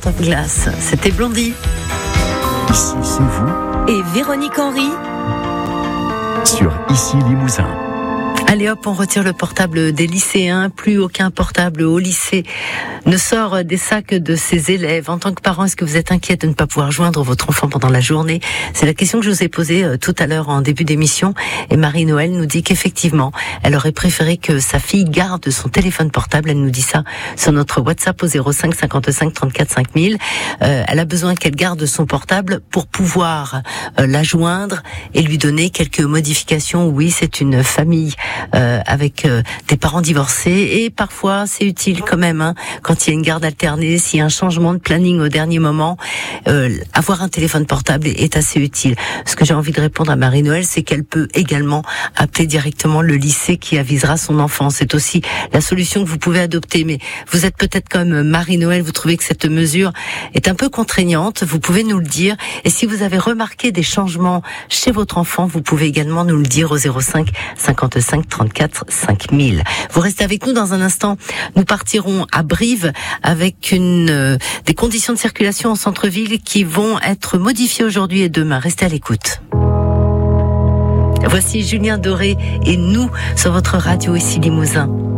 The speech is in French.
Christophe Glass. C'était Blondie. Ici, c'est vous. Et Véronique Henry. Sur Ici Limousin. Allez hop, on retire le portable des lycéens. Plus aucun portable au lycée ne sort des sacs de ses élèves. En tant que parent, est-ce que vous êtes inquiet de ne pas pouvoir joindre votre enfant pendant la journée? C'est la question que je vous ai posée tout à l'heure en début d'émission. Et Marie-Noël nous dit qu'effectivement, elle aurait préféré que sa fille garde son téléphone portable. Elle nous dit ça sur notre WhatsApp au 05 55 34 5000. Elle a besoin qu'elle garde son portable pour pouvoir la joindre et lui donner quelques modifications. Oui, c'est une famille avec des parents divorcés et parfois c'est utile quand même, hein, quand il y a une garde alternée, s'il y a un changement de planning au dernier moment, avoir un téléphone portable est assez utile. Ce que j'ai envie de répondre à Marie-Noël, c'est qu'elle peut également appeler directement le lycée qui avisera son enfant. C'est aussi la solution que vous pouvez adopter, mais vous êtes peut-être comme Marie-Noël, vous trouvez que cette mesure est un peu contraignante, vous pouvez nous le dire. Et si vous avez remarqué des changements chez votre enfant, vous pouvez également nous le dire au 05 55 34 5000. Vous restez avec nous dans un instant. Nous partirons à Brive avec des conditions de circulation en centre-ville qui vont être modifiées aujourd'hui et demain. Restez à l'écoute. Voici Julien Doré et nous sur votre radio ici Limousin.